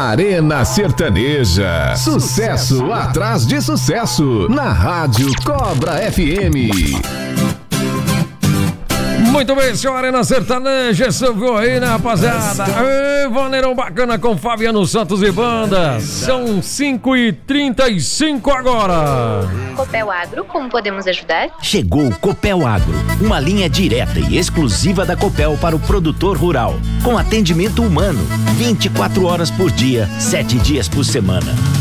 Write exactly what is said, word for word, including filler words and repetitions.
Arena Sertaneja. Sucesso atrás de sucesso. Na Rádio Cobra F M. Muito bem, senhor Arena Sertaneja, você viu aí, né, rapaziada? Ei, vaneirão bacana com Fabiano Santos e banda. São cinco e trinta e cinco agora. Copel Agro, como podemos ajudar? Chegou o Copel Agro, uma linha direta e exclusiva da Copel para o produtor rural, com atendimento humano, vinte e quatro horas por dia, sete dias por semana.